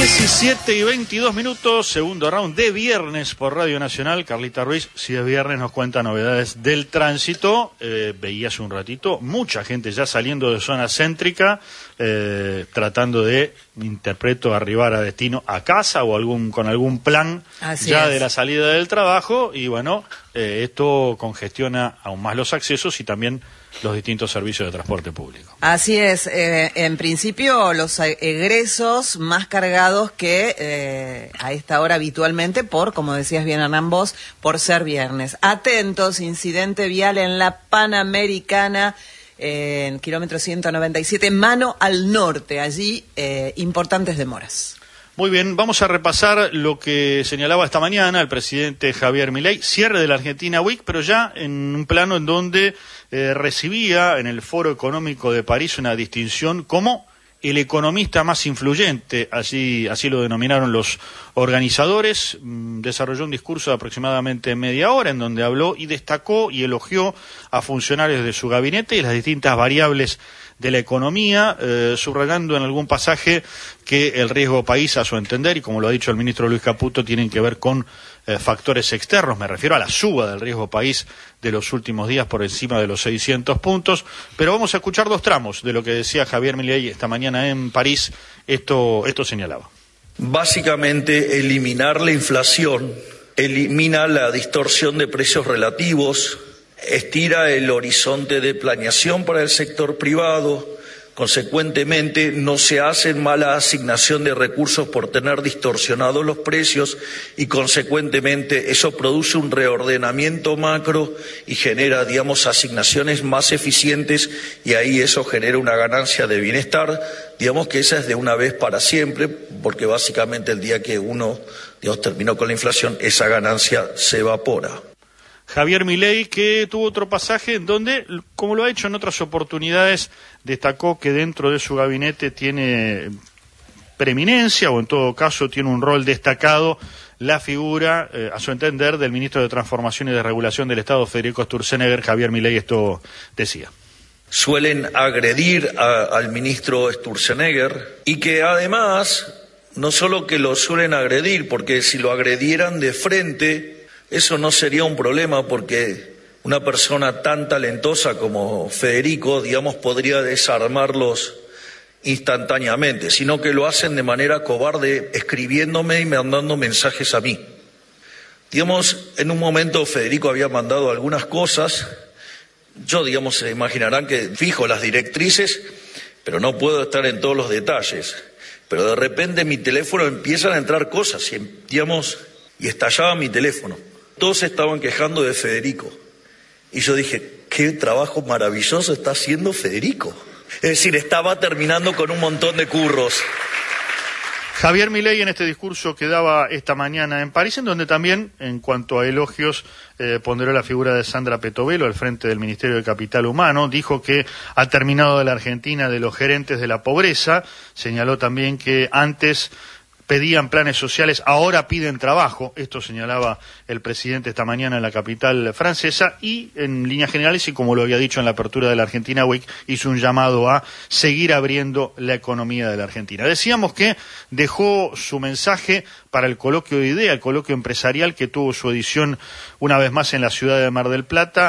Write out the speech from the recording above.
17:22, segundo round de viernes por Radio Nacional. Carlita Ruiz, si es viernes, nos cuenta novedades del tránsito. Veía hace un ratito mucha gente ya saliendo de zona céntrica, tratando de, interpreto, arribar a destino a casa o con algún plan de la salida del trabajo. Y bueno, esto congestiona aún más los accesos y también los distintos servicios de transporte público. Así es, en principio los egresos más cargados que a esta hora habitualmente por, como decías bien Hernán vos, por ser viernes. Atentos, incidente vial en la Panamericana, en kilómetro 197, mano al norte, allí importantes demoras. Muy bien, vamos a repasar lo que señalaba esta mañana el presidente Javier Milei, cierre de la Argentina Week, pero ya en un plano en donde recibía en el Foro Económico de París una distinción como el economista más influyente, así lo denominaron los organizadores. Desarrolló un discurso de aproximadamente media hora en donde habló y destacó y elogió a funcionarios de su gabinete y las distintas variables de la economía, subrayando en algún pasaje que el riesgo país, a su entender, y como lo ha dicho el ministro Luis Caputo, tienen que ver con factores externos. Me refiero a la suba del riesgo país de los últimos días por encima de los 600 puntos. Pero vamos a escuchar dos tramos de lo que decía Javier Milei esta mañana en París. Esto señalaba. Básicamente, eliminar la inflación, elimina la distorsión de precios relativos, estira el horizonte de planeación para el sector privado. Consecuentemente, no se hace mala asignación de recursos por tener distorsionados los precios y, consecuentemente, eso produce un reordenamiento macro y genera, asignaciones más eficientes y ahí eso genera una ganancia de bienestar. Digamos que esa es de una vez para siempre, porque básicamente el día que uno, terminó con la inflación, esa ganancia se evapora. Javier Milei, que tuvo otro pasaje en donde, como lo ha hecho en otras oportunidades, destacó que dentro de su gabinete tiene preeminencia, o en todo caso tiene un rol destacado, la figura, a su entender, del ministro de Transformación y de Regulación del Estado, Federico Sturzenegger. Javier Milei esto decía. Suelen agredir al ministro Sturzenegger y que además, no solo que lo suelen agredir, porque si lo agredieran de frente, eso no sería un problema porque una persona tan talentosa como Federico, podría desarmarlos instantáneamente, sino que lo hacen de manera cobarde, escribiéndome y mandando mensajes a mí. En un momento Federico había mandado algunas cosas, yo, se imaginarán que fijo las directrices, pero no puedo estar en todos los detalles. Pero de repente en mi teléfono empiezan a entrar cosas y estallaba mi teléfono. Todos se estaban quejando de Federico. Y yo dije, qué trabajo maravilloso está haciendo Federico. Es decir, estaba terminando con un montón de curros. Javier Milei en este discurso que daba esta mañana en París, en donde también, en cuanto a elogios, ponderó la figura de Sandra Petovelo al frente del Ministerio de Capital Humano. Dijo que ha terminado de la Argentina de los gerentes de la pobreza. Señaló también que antes pedían planes sociales, ahora piden trabajo. Esto señalaba el presidente esta mañana en la capital francesa y, en líneas generales, y como lo había dicho en la apertura de la Argentina Week, hizo un llamado a seguir abriendo la economía de la Argentina. Decíamos que dejó su mensaje para el coloquio de IDEA, el coloquio empresarial que tuvo su edición una vez más en la ciudad de Mar del Plata.